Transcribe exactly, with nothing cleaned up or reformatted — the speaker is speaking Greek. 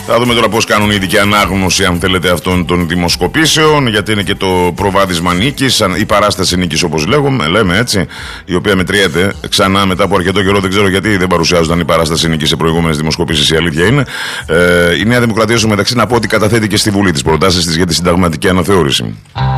Θα δούμε τώρα πώς κάνουν η ειδική ανάγνωση, αν θέλετε, αυτών των δημοσκοπήσεων, γιατί είναι και το προβάδισμα νίκης, η παράσταση νίκης όπως λέγουμε, λέμε έτσι, η οποία μετριέται ξανά μετά από αρκετό καιρό. Δεν ξέρω γιατί δεν παρουσιάζονταν η παράσταση νίκης σε προηγούμενες δημοσκοπήσεις, η αλήθεια είναι. Ε, η Νέα Δημοκρατία στο μεταξύ να πω ότι καταθέτει και στη Βουλή τις προτάσεις της για τη συνταγματική αναθεώρηση.